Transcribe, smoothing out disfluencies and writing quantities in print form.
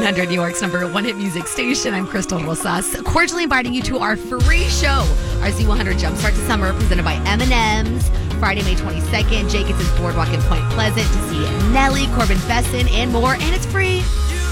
Z100, New York's number one hit music station. I'm Crystal Rosas, cordially inviting you to our free show, our Z100 Jumpstart to Summer, presented by M&M's. Friday, May 22nd, Jacobson's Boardwalk in Point Pleasant to see Nelly, Corbin Fesson, and more, and it's free.